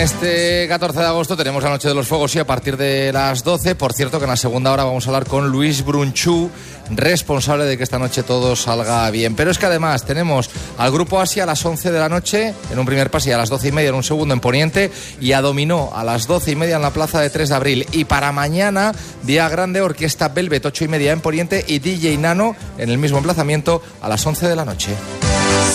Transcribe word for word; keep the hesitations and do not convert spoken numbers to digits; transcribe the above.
Este catorce de agosto tenemos la Noche de los Fuegos y a partir de las doce, por cierto que en la segunda hora vamos a hablar con Luis Brunchú, responsable de que esta noche todo salga bien. Pero es que además tenemos al Grupo Asia a las once de la noche, en un primer pase, y a las doce y media en un segundo en Poniente, y a Dominó a las doce y media en la plaza de tres de abril. Y para mañana, día grande, Orquesta Velvet, ocho y media en Poniente, y D J Nano en el mismo emplazamiento a las once de la noche.